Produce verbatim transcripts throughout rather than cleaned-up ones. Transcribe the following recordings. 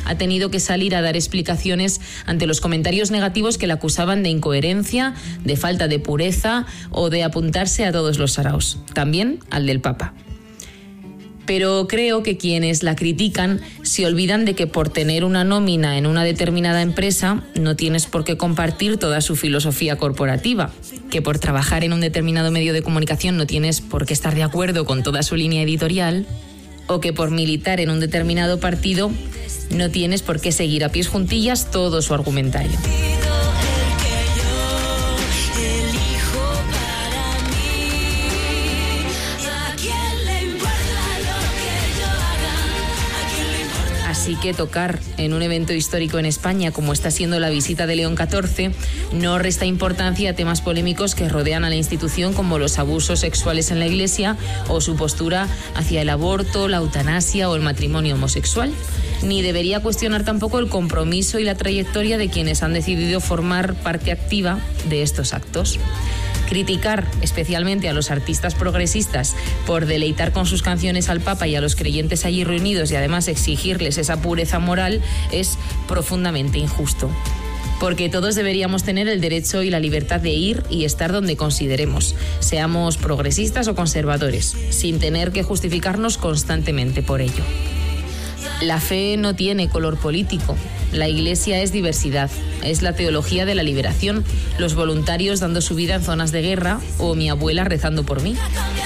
ha tenido que salir a dar explicaciones ante los comentarios negativos que le acusaban de incoherencia, de falta de pureza o de apuntarse a todos los saraos, también al del Papa. Pero creo que quienes la critican se olvidan de que por tener una nómina en una determinada empresa no tienes por qué compartir toda su filosofía corporativa, que por trabajar en un determinado medio de comunicación no tienes por qué estar de acuerdo con toda su línea editorial, o que por militar en un determinado partido no tienes por qué seguir a pies juntillas todo su argumentario. Así que tocar en un evento histórico en España, como está siendo la visita de León catorce, no resta importancia a temas polémicos que rodean a la institución, como los abusos sexuales en la Iglesia o su postura hacia el aborto, la eutanasia o el matrimonio homosexual. Ni debería cuestionar tampoco el compromiso y la trayectoria de quienes han decidido formar parte activa de estos actos. Criticar especialmente a los artistas progresistas por deleitar con sus canciones al Papa y a los creyentes allí reunidos y además exigirles esa pureza moral es profundamente injusto. Porque todos deberíamos tener el derecho y la libertad de ir y estar donde consideremos, seamos progresistas o conservadores, sin tener que justificarnos constantemente por ello. La fe no tiene color político. La Iglesia es diversidad, es la teología de la liberación, los voluntarios dando su vida en zonas de guerra o mi abuela rezando por mí.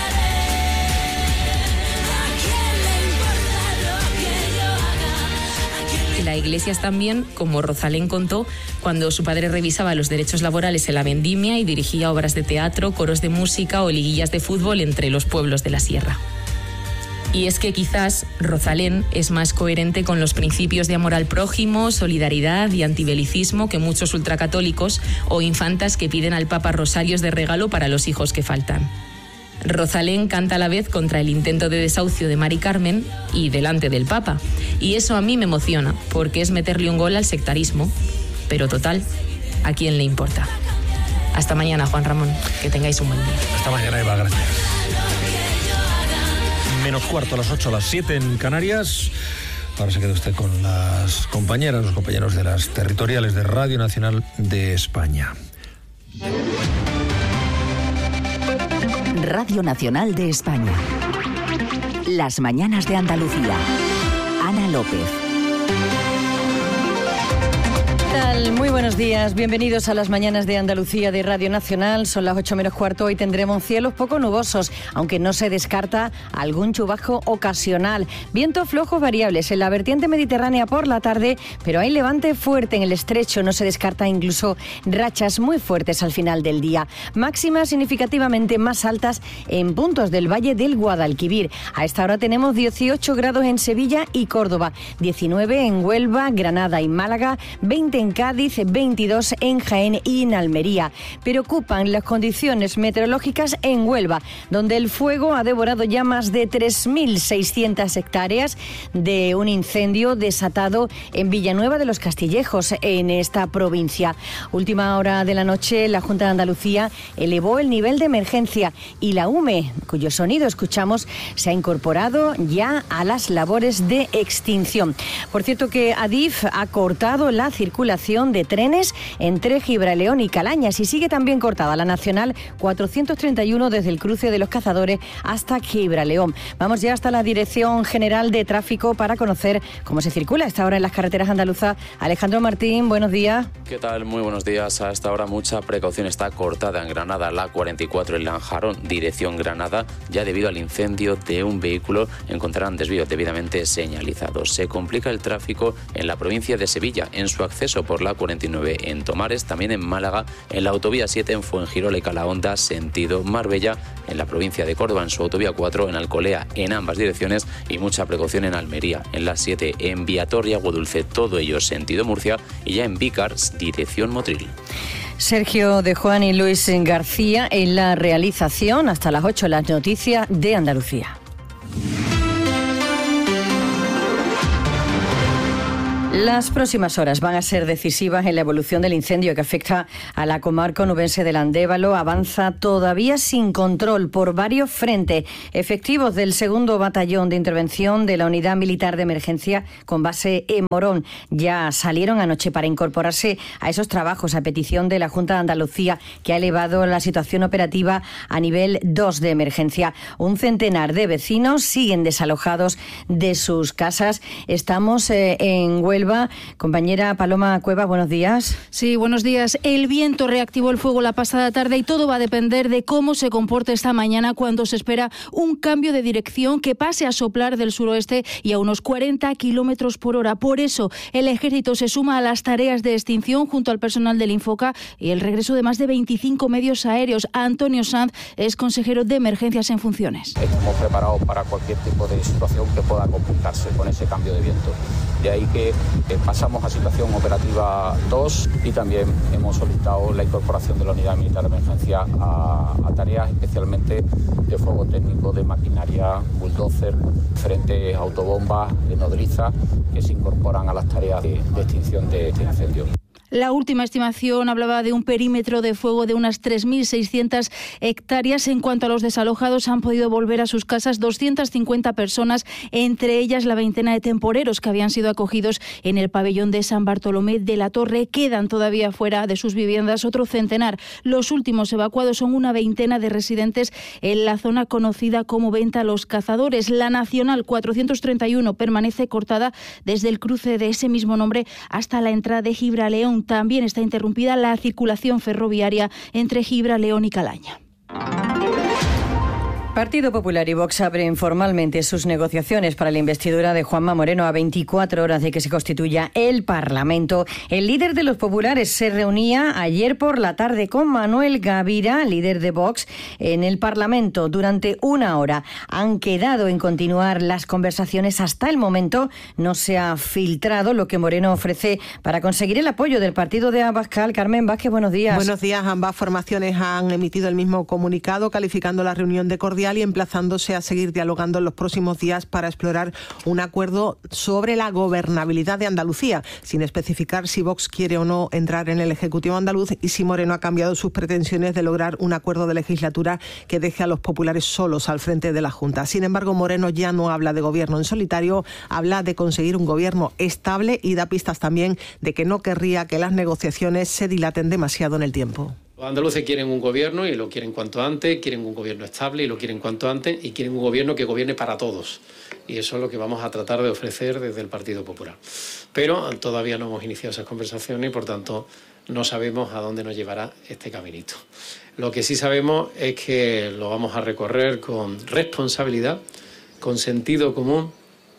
La Iglesia es también, como Rosalén contó, cuando su padre revisaba los derechos laborales en la vendimia y dirigía obras de teatro, coros de música o liguillas de fútbol entre los pueblos de la sierra. Y es que quizás Rosalén es más coherente con los principios de amor al prójimo, solidaridad y antibelicismo que muchos ultracatólicos o infantas que piden al Papa rosarios de regalo para los hijos que faltan. Rosalén canta a la vez contra el intento de desahucio de Mari Carmen y delante del Papa. Y eso a mí me emociona, porque es meterle un gol al sectarismo. Pero total, ¿a quién le importa? Hasta mañana, Juan Ramón. Que tengáis un buen día. Hasta mañana, Eva. Gracias. Menos cuarto, a las ocho, a las siete en Canarias. Ahora se queda usted con las compañeras, los compañeros de las territoriales de Radio Nacional de España. Radio Nacional de España. Las mañanas de Andalucía. Ana López. Muy buenos días, bienvenidos a las mañanas de Andalucía de Radio Nacional. Son las ocho menos cuarto. Hoy tendremos cielos poco nubosos, aunque no se descarta algún chubasco ocasional. Vientos flojos variables en la vertiente mediterránea por la tarde, pero hay levante fuerte en el estrecho. No se descarta incluso rachas muy fuertes al final del día. Máximas significativamente más altas en puntos del Valle del Guadalquivir. A esta hora tenemos dieciocho grados en Sevilla y Córdoba, diecinueve en Huelva, Granada y Málaga, veinte en Cádiz, veintidós en Jaén y en Almería. Preocupan las condiciones meteorológicas en Huelva, donde el fuego ha devorado ya más de tres mil seiscientas hectáreas de un incendio desatado en Villanueva de los Castillejos, en esta provincia. Última hora de la noche, la Junta de Andalucía elevó el nivel de emergencia y la U M E, cuyo sonido escuchamos, se ha incorporado ya a las labores de extinción. Por cierto que Adif ha cortado la circulación de trenes entre Gibraleón y Calañas y sigue también cortada la Nacional cuatrocientos treinta y uno desde el cruce de los Cazadores hasta Gibraleón. Vamos ya hasta la Dirección General de Tráfico para conocer cómo se circula a esta hora en las carreteras andaluzas. Alejandro Martín, buenos días. ¿Qué tal? Muy buenos días. A esta hora mucha precaución. Está cortada en Granada la cuarenta y cuatro en Lanjarón, dirección Granada, ya debido al incendio de un vehículo. Encontrarán desvíos debidamente señalizados. Se complica el tráfico en la provincia de Sevilla, en su acceso por la cuarenta y nueve en Tomares, también en Málaga, en la autovía siete en Fuengirola y Calahonda, sentido Marbella, en la provincia de Córdoba, en su autovía cuatro en Alcolea, en ambas direcciones, y mucha precaución en Almería, en la siete en Viatoria, Aguadulce, todo ello sentido Murcia, y ya en Vícar, dirección Motril. Sergio de Juan y Luis García en la realización. Hasta las ocho las noticias de Andalucía. Las próximas horas van a ser decisivas en la evolución del incendio que afecta a la comarca onubense del Andévalo. Avanza todavía sin control por varios frentes. Efectivos del segundo batallón de intervención de la Unidad Militar de Emergencia con base en Morón ya salieron anoche para incorporarse a esos trabajos a petición de la Junta de Andalucía, que ha elevado la situación operativa a nivel dos de emergencia. Un centenar de vecinos siguen desalojados de sus casas. Estamos eh, en Huelva. Compañera Paloma Cueva, buenos días. Sí, buenos días. El viento reactivó el fuego la pasada tarde y todo va a depender de cómo se comporte esta mañana, cuando se espera un cambio de dirección que pase a soplar del suroeste y a unos cuarenta kilómetros por hora. Por eso, el Ejército se suma a las tareas de extinción junto al personal del Infoca y el regreso de más de veinticinco medios aéreos. Antonio Sanz es consejero de Emergencias en funciones. Estamos preparados para cualquier tipo de situación que pueda complicarse con ese cambio de viento. De ahí que eh, pasamos a situación operativa dos y también hemos solicitado la incorporación de la Unidad Militar de Emergencia a, a tareas especialmente de fuego técnico, de maquinaria, bulldozer, diferentes autobombas de nodriza que se incorporan a las tareas de, de extinción de este incendio. La última estimación hablaba de un perímetro de fuego de unas tres mil seiscientas hectáreas. En cuanto a los desalojados, han podido volver a sus casas doscientas cincuenta personas, entre ellas la veintena de temporeros que habían sido acogidos en el pabellón de San Bartolomé de la Torre. Quedan todavía fuera de sus viviendas otro centenar. Los últimos evacuados son una veintena de residentes en la zona conocida como Venta Los Cazadores. La Nacional cuatrocientos treinta y uno permanece cortada desde el cruce de ese mismo nombre hasta la entrada de Gibraleón. También está interrumpida la circulación ferroviaria entre Gibraleón y Calaña. Partido Popular y Vox abren formalmente sus negociaciones para la investidura de Juanma Moreno a veinticuatro horas de que se constituya el Parlamento. El líder de los populares se reunía ayer por la tarde con Manuel Gavira, líder de Vox, en el Parlamento durante una hora. Han quedado en continuar las conversaciones. Hasta el momento no se ha filtrado lo que Moreno ofrece para conseguir el apoyo del partido de Abascal. Carmen Vázquez, buenos días. Buenos días. Ambas formaciones han emitido el mismo comunicado calificando la reunión de cordial y emplazándose a seguir dialogando en los próximos días para explorar un acuerdo sobre la gobernabilidad de Andalucía, sin especificar si Vox quiere o no entrar en el Ejecutivo andaluz y si Moreno ha cambiado sus pretensiones de lograr un acuerdo de legislatura que deje a los populares solos al frente de la Junta. Sin embargo, Moreno ya no habla de gobierno en solitario, habla de conseguir un gobierno estable y da pistas también de que no querría que las negociaciones se dilaten demasiado en el tiempo. Los andaluces quieren un gobierno y lo quieren cuanto antes, quieren un gobierno estable y lo quieren cuanto antes, y quieren un gobierno que gobierne para todos. Y eso es lo que vamos a tratar de ofrecer desde el Partido Popular. Pero todavía no hemos iniciado esas conversaciones y, por tanto, no sabemos a dónde nos llevará este caminito. Lo que sí sabemos es que lo vamos a recorrer con responsabilidad, con sentido común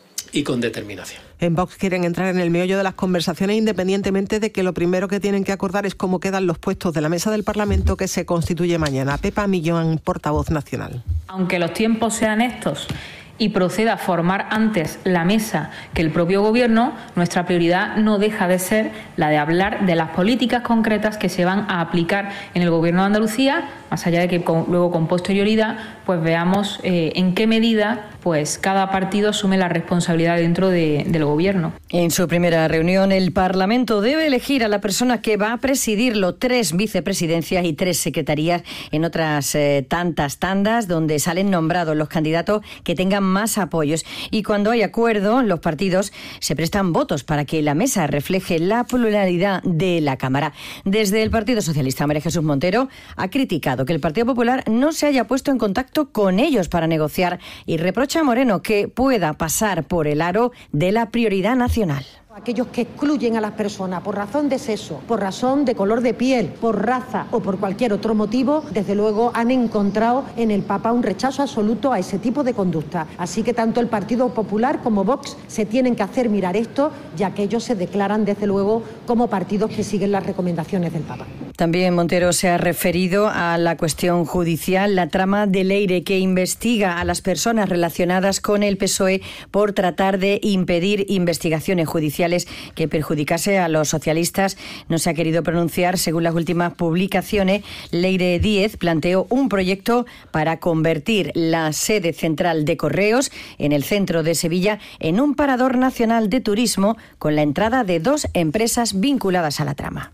y con determinación. En Vox quieren entrar en el meollo de las conversaciones, independientemente de que lo primero que tienen que acordar es cómo quedan los puestos de la mesa del Parlamento que se constituye mañana. Pepa Millón, portavoz nacional. Aunque los tiempos sean estos y proceda a formar antes la mesa que el propio Gobierno, nuestra prioridad no deja de ser la de hablar de las políticas concretas que se van a aplicar en el Gobierno de Andalucía, más allá de que con, luego con posterioridad pues veamos eh, en qué medida pues cada partido asume la responsabilidad dentro de, del Gobierno. En su primera reunión, el Parlamento debe elegir a la persona que va a presidirlo. Tres vicepresidencias y tres secretarías en otras eh, tantas tandas donde salen nombrados los candidatos que tengan más apoyos. Y cuando hay acuerdo, los partidos se prestan votos para que la mesa refleje la pluralidad de la Cámara. Desde el Partido Socialista, María Jesús Montero ha criticado que el Partido Popular no se haya puesto en contacto con ellos para negociar y reprocha a Moreno que pueda pasar por el aro de la prioridad nacional. Aquellos que excluyen a las personas por razón de sexo, por razón de color de piel, por raza o por cualquier otro motivo, desde luego han encontrado en el Papa un rechazo absoluto a ese tipo de conducta. Así que tanto el Partido Popular como Vox se tienen que hacer mirar esto, ya que ellos se declaran desde luego como partidos que siguen las recomendaciones del Papa. También Montero se ha referido a la cuestión judicial, la trama de Leire, que investiga a las personas relacionadas con el P S O E por tratar de impedir investigaciones judiciales que perjudicase a los socialistas. No se ha querido pronunciar. Según las últimas publicaciones, Leire Díez planteó un proyecto para convertir la sede central de Correos en el centro de Sevilla en un parador nacional de turismo con la entrada de dos empresas vinculadas a la trama.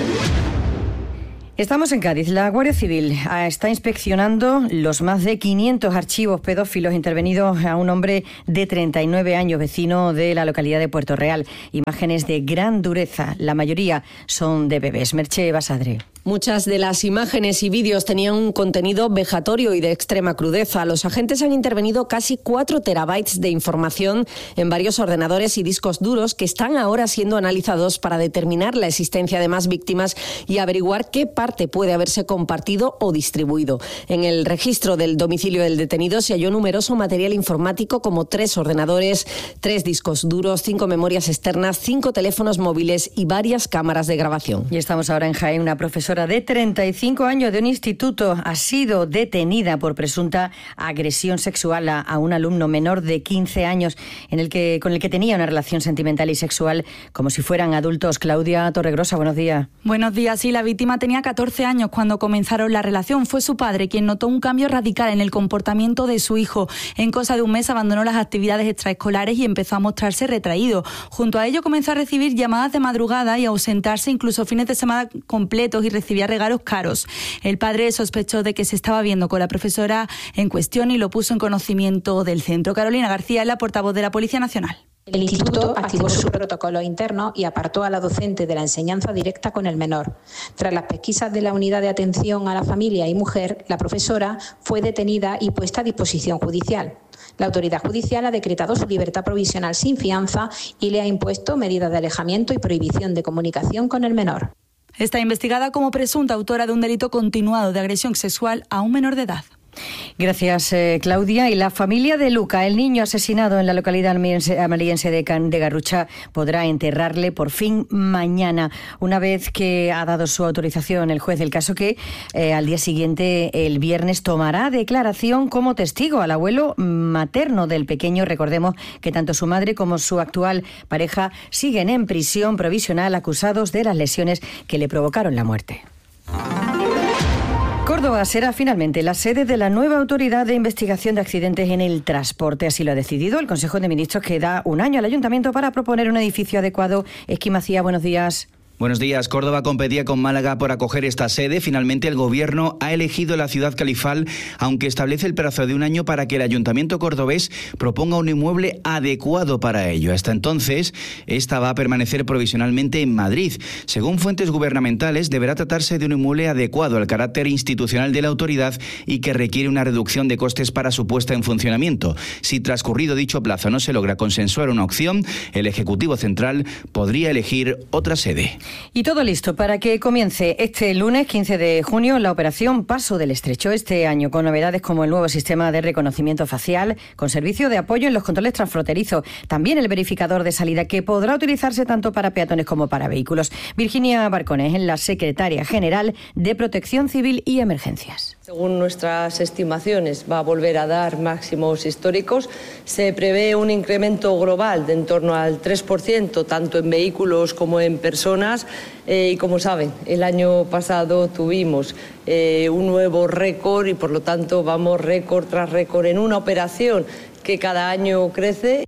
Estamos en Cádiz. La Guardia Civil está inspeccionando los más de quinientos archivos pedófilos intervenidos a un hombre de treinta y nueve años, vecino de la localidad de Puerto Real. Imágenes de gran dureza. La mayoría son de bebés. Merche Basadre. Muchas de las imágenes y vídeos tenían un contenido vejatorio y de extrema crudeza. Los agentes han intervenido casi cuatro terabytes de información en varios ordenadores y discos duros que están ahora siendo analizados para determinar la existencia de más víctimas y averiguar qué parte puede haberse compartido o distribuido. En el registro del domicilio del detenido se halló numeroso material informático como tres ordenadores, tres discos duros, cinco memorias externas, cinco teléfonos móviles y varias cámaras de grabación. Y estamos ahora en Jaén. Una profesora de treinta y cinco años de un instituto ha sido detenida por presunta agresión sexual a, a un alumno menor de quince años en el que, con el que tenía una relación sentimental y sexual como si fueran adultos. Claudia Torregrosa, buenos días. Buenos días. Sí, la víctima tenía catorce años cuando comenzaron la relación. Fue su padre quien notó un cambio radical en el comportamiento de su hijo. En cosa de un mes abandonó las actividades extraescolares y empezó a mostrarse retraído. Junto a ello comenzó a recibir llamadas de madrugada y a ausentarse incluso fines de semana completos y recibía regalos caros. El padre sospechó de que se estaba viendo con la profesora en cuestión y lo puso en conocimiento del centro. Carolina García es la portavoz de la Policía Nacional. El instituto activó su protocolo interno y apartó a la docente de la enseñanza directa con el menor. Tras las pesquisas de la Unidad de Atención a la Familia y Mujer, la profesora fue detenida y puesta a disposición judicial. La autoridad judicial ha decretado su libertad provisional sin fianza y le ha impuesto medidas de alejamiento y prohibición de comunicación con el menor. Está investigada como presunta autora de un delito continuado de agresión sexual a un menor de edad. Gracias, eh, Claudia. Y la familia de Luca, el niño asesinado en la localidad almeriense de Can de Garrucha, podrá enterrarle por fin mañana, una vez que ha dado su autorización el juez del caso, que eh, al día siguiente, el viernes, tomará declaración como testigo al abuelo materno del pequeño. Recordemos que tanto su madre como su actual pareja siguen en prisión provisional acusados de las lesiones que le provocaron la muerte. Córdoba será finalmente la sede de la nueva Autoridad de Investigación de Accidentes en el Transporte. Así lo ha decidido el Consejo de Ministros, que da un año al Ayuntamiento para proponer un edificio adecuado. Esqui Macía, buenos días. Buenos días. Córdoba competía con Málaga por acoger esta sede. Finalmente el Gobierno ha elegido la ciudad califal, aunque establece el plazo de un año para que el Ayuntamiento cordobés proponga un inmueble adecuado para ello. Hasta entonces, esta va a permanecer provisionalmente en Madrid. Según fuentes gubernamentales, deberá tratarse de un inmueble adecuado al carácter institucional de la autoridad y que requiere una reducción de costes para su puesta en funcionamiento. Si transcurrido dicho plazo no se logra consensuar una opción, el Ejecutivo Central podría elegir otra sede. Y todo listo para que comience este lunes quince de junio la operación Paso del Estrecho, este año con novedades como el nuevo sistema de reconocimiento facial, con servicio de apoyo en los controles transfronterizos, también el verificador de salida, que podrá utilizarse tanto para peatones como para vehículos. Virginia Barcones es la secretaria general de Protección Civil y Emergencias. Según nuestras estimaciones, va a volver a dar máximos históricos. Se prevé un incremento global de en torno al tres por ciento, tanto en vehículos como en personas. Eh, y como saben, el año pasado tuvimos eh, un nuevo récord y por lo tanto vamos récord tras récord en una operación que cada año crece.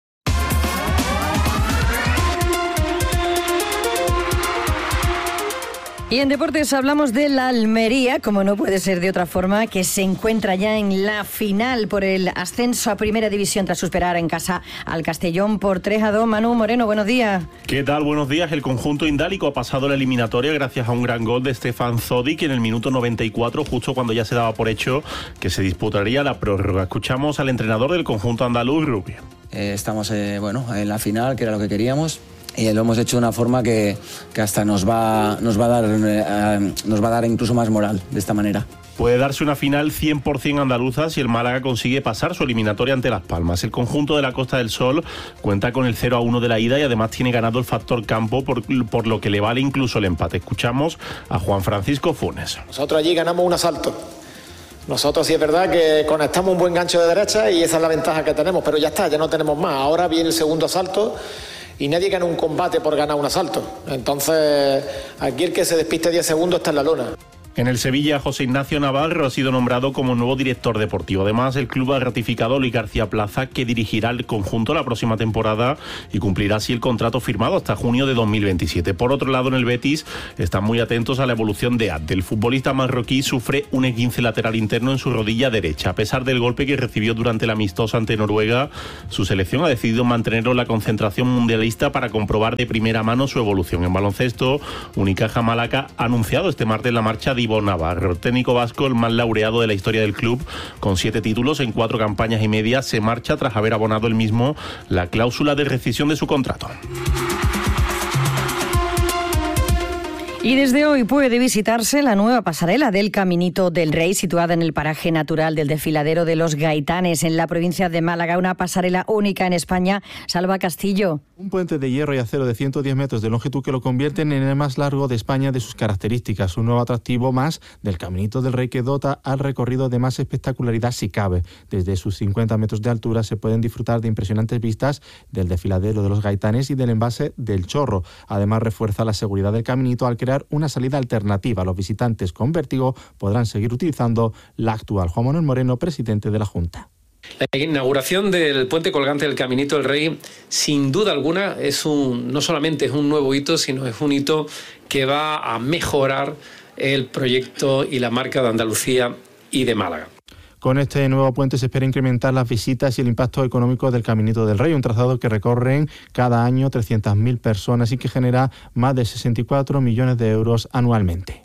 Y en deportes hablamos de la Almería, como no puede ser de otra forma, que se encuentra ya en la final por el ascenso a Primera División tras superar en casa al Castellón por tres a dos. Manu Moreno, buenos días. ¿Qué tal? Buenos días. El conjunto indálico ha pasado la eliminatoria gracias a un gran gol de Stefan Zodic en el minuto noventa y cuatro, justo cuando ya se daba por hecho que se disputaría la prórroga. Escuchamos al entrenador del conjunto andaluz, Rubio. Eh, estamos eh, bueno, en la final, que era lo que queríamos. Y lo hemos hecho de una forma que, que hasta nos va, nos, va a dar, eh, nos va a dar incluso más moral de esta manera. Puede darse una final cien por ciento andaluza si el Málaga consigue pasar su eliminatoria ante Las Palmas. El conjunto de la Costa del Sol cuenta con el cero a uno de la ida y además tiene ganado el factor campo, por, por lo que le vale incluso el empate. Escuchamos a Juan Francisco Funes. Nosotros allí ganamos un asalto. Nosotros sí es verdad que conectamos un buen gancho de derecha y esa es la ventaja que tenemos, pero ya está, ya no tenemos más. Ahora viene el segundo asalto y nadie gana un combate por ganar un asalto. Entonces, aquí el que se despiste diez segundos está en la lona. En el Sevilla, José Ignacio Navarro ha sido nombrado como nuevo director deportivo. Además, el club ha ratificado a Luis García Plaza, que dirigirá el conjunto la próxima temporada y cumplirá así el contrato firmado hasta junio de dos mil veintisiete. Por otro lado, en el Betis están muy atentos a la evolución de Abde. El futbolista marroquí sufre un esguince lateral interno en su rodilla derecha. A pesar del golpe que recibió durante el amistoso ante Noruega, su selección ha decidido mantenerlo en la concentración mundialista para comprobar de primera mano su evolución. En baloncesto, Unicaja Málaga ha anunciado este martes la marcha de Ivo Navarro, el técnico vasco, el más laureado de la historia del club, con siete títulos en cuatro campañas y media, se marcha tras haber abonado él mismo la cláusula de rescisión de su contrato. Y desde hoy puede visitarse la nueva pasarela del Caminito del Rey, situada en el paraje natural del desfiladero de los Gaitanes, en la provincia de Málaga, una pasarela única en España. Salva Castillo. Un puente de hierro y acero de ciento diez metros de longitud que lo convierten en el más largo de España de sus características, un nuevo atractivo más del Caminito del Rey que dota al recorrido de más espectacularidad si cabe. Desde sus cincuenta metros de altura se pueden disfrutar de impresionantes vistas del desfiladero de los Gaitanes y del embalse del Chorro. Además, refuerza la seguridad del Caminito al crear una salida alternativa. Los visitantes con vértigo podrán seguir utilizando la actual. Juan Manuel Moreno, presidente de la Junta. La inauguración del puente colgante del Caminito del Rey, sin duda alguna, es un, no solamente es un nuevo hito, sino es un hito que va a mejorar el proyecto y la marca de Andalucía y de Málaga. Con este nuevo puente se espera incrementar las visitas y el impacto económico del Caminito del Rey, un trazado que recorren cada año trescientas mil personas y que genera más de sesenta y cuatro millones de euros anualmente.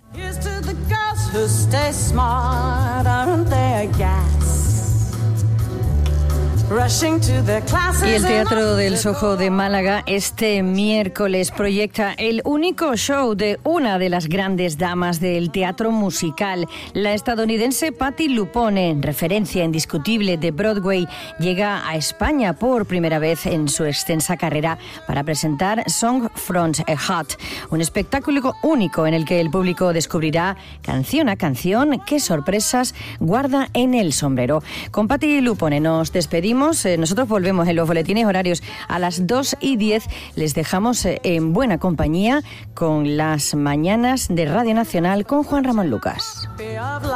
Y el Teatro del Sojo de Málaga este miércoles proyecta el único show de una de las grandes damas del teatro musical. La estadounidense Patti LuPone, referencia indiscutible de Broadway, llega a España por primera vez en su extensa carrera para presentar Song from a Heart, un espectáculo único en el que el público descubrirá canción a canción qué sorpresas guarda en el sombrero. Con Patti LuPone nos despedimos. Nosotros volvemos en los boletines horarios a las dos y diez. Les dejamos en buena compañía con las mañanas de Radio Nacional con Juan Ramón Lucas.